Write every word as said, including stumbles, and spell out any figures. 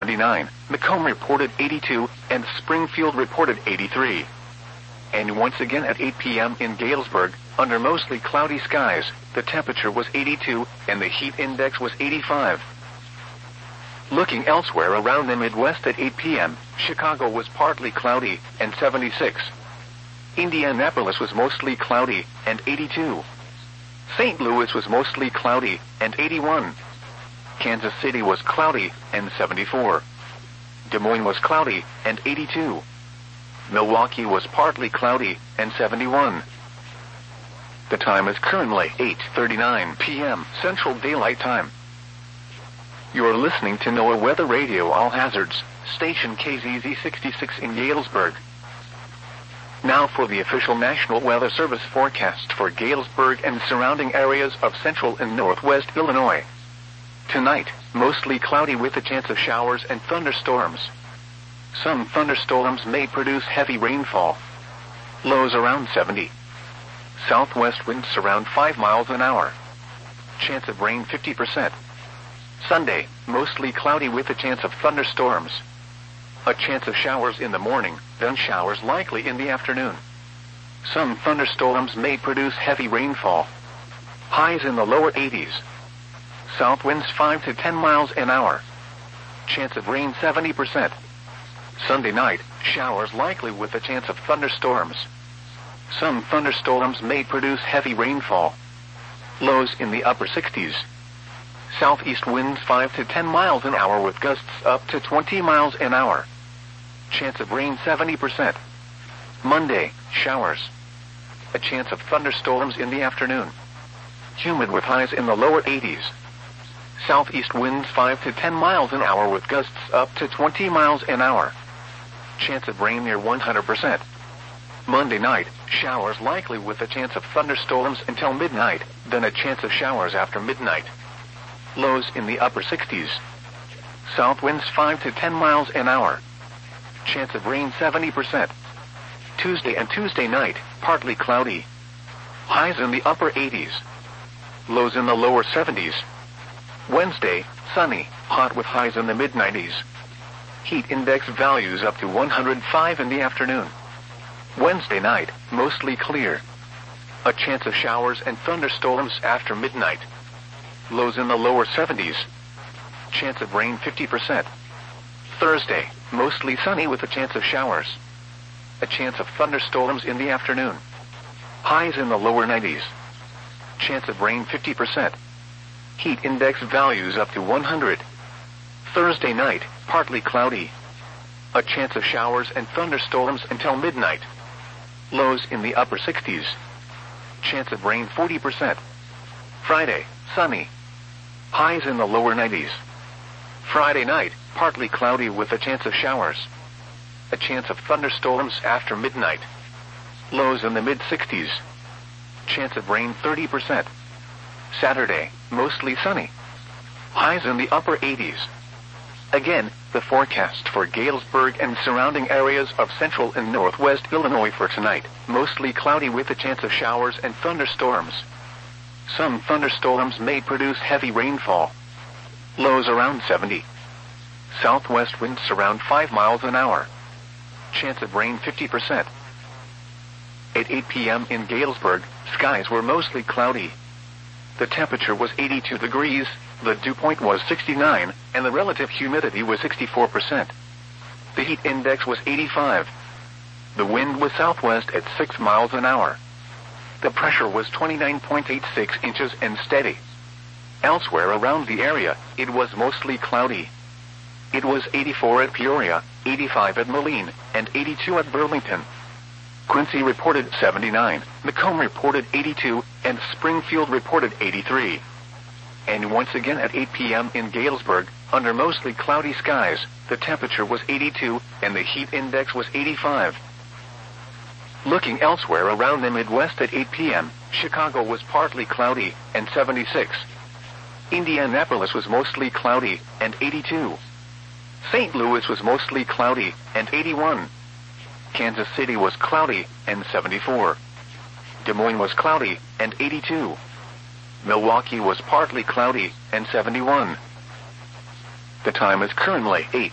seventy-nine, Macomb reported eighty-two, and Springfield reported eighty-three. And once again at eight p m in Galesburg, under mostly cloudy skies, the temperature was eighty-two, and the heat index was eighty-five. Looking elsewhere around the Midwest at eight p m, Chicago was partly cloudy, and seventy-six. Indianapolis was mostly cloudy, and eighty-two. Saint Louis was mostly cloudy, and eighty-one. Kansas City was cloudy, and seventy-four. Des Moines was cloudy, and eighty-two. Milwaukee was partly cloudy, and seventy-one. The time is currently eight thirty-nine p m Central Daylight Time. You are listening to NOAA Weather Radio All Hazards, station K Z Z sixty-six in Galesburg. Now for the official National Weather Service forecast for Galesburg and surrounding areas of central and northwest Illinois. Tonight, mostly cloudy with a chance of showers and thunderstorms. Some thunderstorms may produce heavy rainfall. Lows around seventy. Southwest winds around five miles an hour. Chance of rain fifty percent. Sunday, mostly cloudy with a chance of thunderstorms. A chance of showers in the morning, then showers likely in the afternoon. Some thunderstorms may produce heavy rainfall. Highs in the lower eighties. South winds five to ten miles an hour. Chance of rain seventy percent. Sunday night, showers likely with a chance of thunderstorms. Some thunderstorms may produce heavy rainfall. Lows in the upper sixties. Southeast winds five to ten miles an hour with gusts up to twenty miles an hour. Chance of rain seventy percent. Monday, showers. A chance of thunderstorms in the afternoon. Humid with highs in the lower eighties. Southeast winds five to ten miles an hour with gusts up to twenty miles an hour. Chance of rain near one hundred percent. Monday night, showers likely with a chance of thunderstorms until midnight, then a chance of showers after midnight. Lows in the upper sixties. South winds five to ten miles an hour. Chance of rain seventy percent. Tuesday and Tuesday night, partly cloudy. Highs in the upper eighties. Lows in the lower seventies. Wednesday, sunny, hot with highs in the mid nineties. Heat index values up to one hundred five in the afternoon. Wednesday night, mostly clear. A chance of showers and thunderstorms after midnight. Lows in the lower seventies. Chance of rain fifty percent. Thursday, mostly sunny with a chance of showers. A chance of thunderstorms in the afternoon. Highs in the lower nineties. Chance of rain fifty percent. Heat index values up to one hundred. Thursday night, partly cloudy. A chance of showers and thunderstorms until midnight. Lows in the upper sixties. Chance of rain forty percent. Friday, sunny. Highs in the lower nineties. Friday night, partly cloudy with a chance of showers. A chance of thunderstorms after midnight. Lows in the mid sixties. Chance of rain thirty percent. Saturday, mostly sunny. Highs in the upper eighties. Again, the forecast for Galesburg and surrounding areas of central and northwest Illinois for tonight. Mostly cloudy with a chance of showers and thunderstorms. Some thunderstorms may produce heavy rainfall. Lows around seventy. Southwest winds around five miles an hour. Chance of rain fifty percent. At eight p m in Galesburg, skies were mostly cloudy. The temperature was eighty-two degrees, the dew point was sixty-nine, and the relative humidity was sixty-four percent. The heat index was eighty-five. The wind was southwest at six miles an hour. The pressure was twenty-nine point eight six inches and steady. Elsewhere around the area, it was mostly cloudy. It was eighty-four at Peoria, eighty-five at Moline, and eighty-two at Burlington. Quincy reported seventy-nine, Macomb reported eighty-two, and Springfield reported eighty-three. And once again at eight p m in Galesburg, under mostly cloudy skies, the temperature was eighty-two, and the heat index was eighty-five. Looking elsewhere around the Midwest at eight p m, Chicago was partly cloudy, and seventy-six. Indianapolis was mostly cloudy, and eighty-two. Saint Louis was mostly cloudy, and eighty-one. Kansas City was cloudy, and seventy-four. Des Moines was cloudy, and eighty-two. Milwaukee was partly cloudy, and seventy-one. The time is currently eight